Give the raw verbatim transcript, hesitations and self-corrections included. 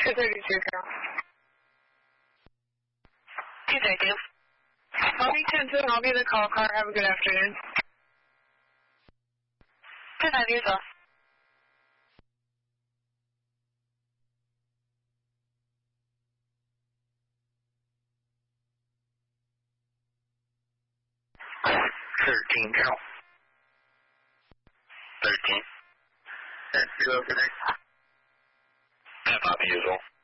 two thirty-two, Carol. two thirty-two. I'll be ten two. I'll be the call car. Have a good afternoon. Good night, you as well. Thirteen, Carol. Thirteen. That's zero for next. Ten, copy, usual.